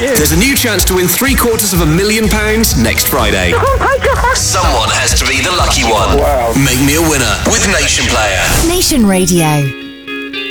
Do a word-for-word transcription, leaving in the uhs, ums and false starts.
you. There's a new chance to win three quarters of a million pounds next Friday. Someone has to be the lucky one. Wow. Make me a winner with Nation Player. Nation Radio.